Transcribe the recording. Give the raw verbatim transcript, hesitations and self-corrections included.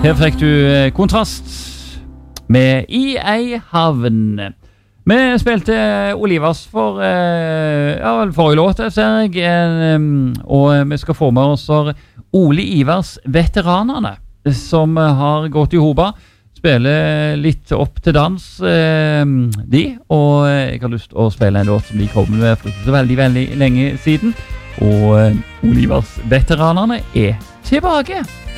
Her fikk du Kontrast med I ei havn. Vi spilte Olivas for ja, forrige låt, ser jeg, og vi skal få med oss Ole Ivars Veteranerne, som har gått i hoba, spiller litt opp til dans, de, og jeg har lyst til å spille en låt som de kom med for ikke så veldig, veldig lenge siden, og Ole Ivars Veteranerne er tilbake.